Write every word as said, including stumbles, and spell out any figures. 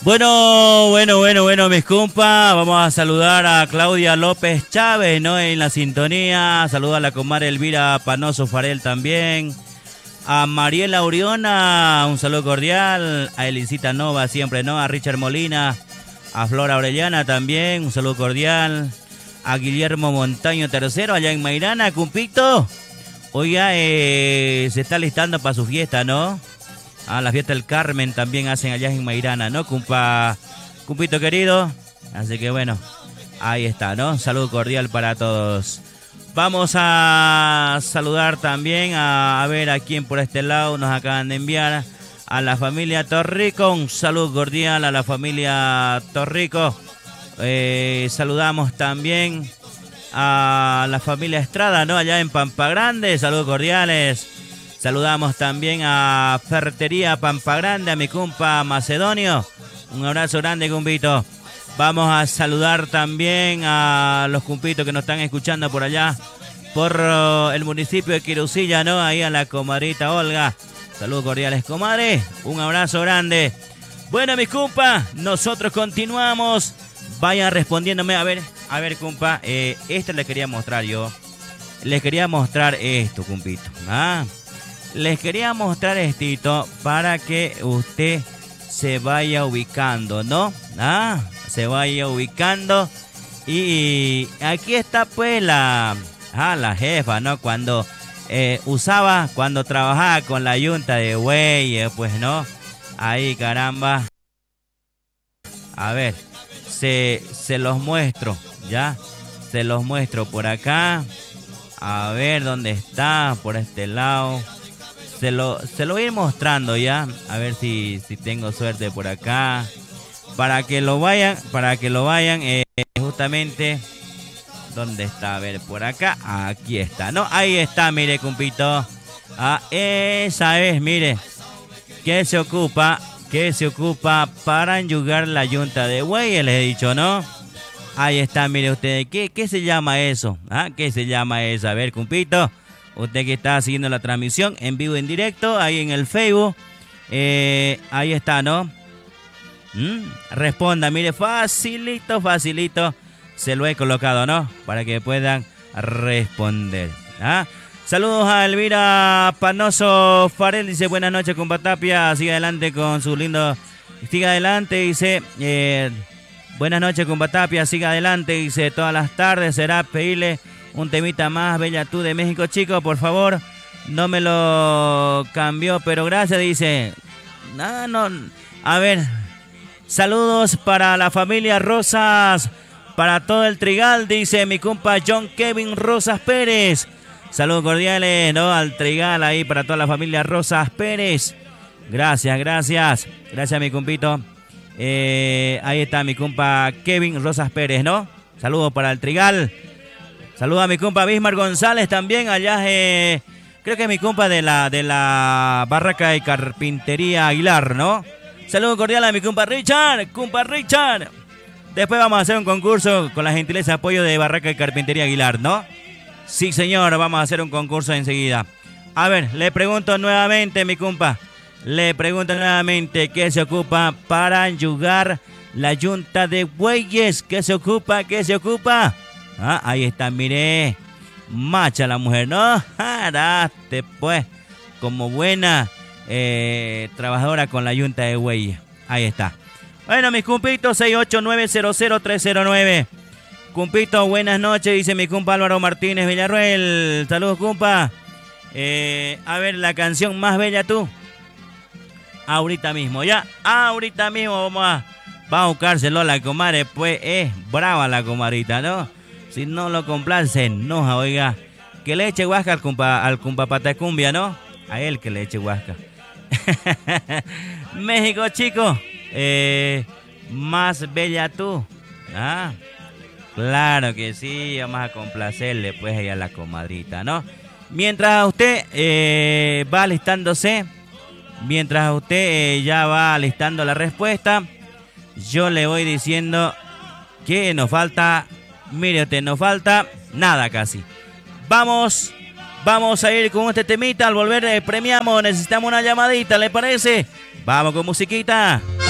Bueno, bueno, bueno, bueno, mis compas, vamos a saludar a Claudia López Chávez, ¿no? En la sintonía, saluda a la comadre Elvira Panoso Farel también, a Mariela Oriona, un saludo cordial, a Elisita Nova siempre, ¿no? A Richard Molina, a Flora Orellana también, un saludo cordial, a Guillermo Montaño tercero allá en Mairana, cumpito, oiga, eh, se está listando para su fiesta, ¿no? Ah, la fiesta del Carmen también hacen allá en Mairana, ¿no? Cumpa, cumpito querido. Así que bueno, ahí está, ¿no? Saludo cordial para todos. Vamos a saludar también a, a ver a quién por este lado nos acaban de enviar. A la familia Torrico, un saludo cordial a la familia Torrico. Eh, saludamos también a la familia Estrada, ¿no? Allá en Pampa Grande, saludos cordiales. Saludamos también a Ferretería Pampa Grande, a mi compa Macedonio. Un abrazo grande, cumpito. Vamos a saludar también a los cumpitos que nos están escuchando por allá, por uh, el municipio de Quirucilla, ¿no? Ahí a la comadrita Olga. Saludos cordiales, comadre. Un abrazo grande. Bueno, mis compas, nosotros continuamos. Vayan respondiéndome. A ver, a ver, compa. Eh, este les quería mostrar yo. Les quería mostrar esto, cumpito. Ah. Les quería mostrar esto para que usted se vaya ubicando, ¿no? Ah, se vaya ubicando. Y aquí está pues la, ah, la jefa, ¿no? Cuando eh, usaba, cuando trabajaba con la yunta de bueyes, pues, ¿no? Ahí, caramba. A ver, se, se los muestro, ¿ya? Se los muestro por acá. A ver dónde está, por este lado. Se lo, se lo voy a ir mostrando ya, a ver si, si tengo suerte por acá, para que lo vayan, para que lo vayan, eh, justamente, ¿dónde está? A ver, por acá, aquí está, ¿no? Ahí está, mire, cumpito, ah, esa es, mire, que se ocupa, que se ocupa para enyugar la yunta de bueyes, les he dicho, ¿no? Ahí está, mire ustedes, ¿qué, qué se llama eso? ¿Ah? ¿Qué se llama eso? A ver, cumpito. Usted que está siguiendo la transmisión en vivo, en directo, ahí en el Facebook. Eh, ahí está, ¿no? ¿Mm? Responda, mire, facilito, facilito. Se lo he colocado, ¿no? Para que puedan responder. ¿Ah? Saludos a Elvira Panoso Farel. Dice, buenas noches, compa Tapia. Siga adelante con su lindo... Siga adelante, dice... Eh, buenas noches, compa Tapia. Siga adelante, dice, todas las tardes será pedirle... un temita más, Bella Tú de México, chicos, por favor. No me lo cambió, pero gracias, dice. No, no. A ver. Saludos para la familia Rosas. Para todo el Trigal, dice mi compa John Kevin Rosas Pérez. Saludos cordiales, ¿no? Al Trigal ahí para toda la familia Rosas Pérez. Gracias, gracias. Gracias, mi compito. Eh, ahí está mi compa Kevin Rosas Pérez, ¿no? Saludos para el Trigal. Saludos a mi compa Bismar González también, allá, eh, creo que es mi compa de la, de la barraca de carpintería Aguilar, ¿no? Saludos cordiales a mi compa Richard, compa Richard. Después vamos a hacer un concurso con la gentileza de apoyo de barraca de carpintería Aguilar, ¿no? Sí, señor, vamos a hacer un concurso enseguida. A ver, le pregunto nuevamente, mi compa, le pregunto nuevamente, ¿qué se ocupa para enyugar la yunta de bueyes? ¿Qué se ocupa? ¿Qué se ocupa? Ah, ahí está, mire. Macha la mujer, ¿no? Jaraste, pues. Como buena eh, trabajadora con la yunta de bueyes. Ahí está. Bueno, mis cumpitos, seis ocho nueve cero cero tres cero nueve. Cumpito, buenas noches, dice mi compa Álvaro Martínez Villarruel. Saludos, compa. Eh, a ver, la canción Más Bella Tú. Ahorita mismo, ya. Ahorita mismo vamos a, vamos a buscárselo a la comadre. Pues es brava la comadrita, ¿no? Si no lo complace, enoja, oiga. Que le eche huasca al compa, al compa Patacumbia, ¿no? A él que le eche huasca. México, chicos. Eh, más Bella Tú. Ah, claro que sí. Vamos a complacerle, pues, ahí a la comadrita, ¿no? Mientras usted eh, va alistándose, mientras usted eh, ya va alistando la respuesta, yo le voy diciendo que nos falta... Mire usted, nos falta nada casi. Vamos, vamos a ir con este temita. Al volver eh, premiamos, necesitamos una llamadita, ¿le parece? Vamos con musiquita.